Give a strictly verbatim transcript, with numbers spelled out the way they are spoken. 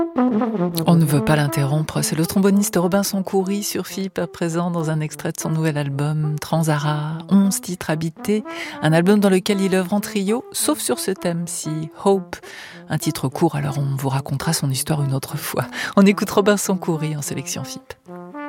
On ne veut pas l'interrompre, c'est le tromboniste Robinson Khoury sur F I P, à présent dans un extrait de son nouvel album Transara, onze titres habités, un album dans lequel il œuvre en trio, sauf sur ce thème-ci, Hope, un titre court, alors on vous racontera son histoire une autre fois. On écoute Robinson Khoury en sélection F I P.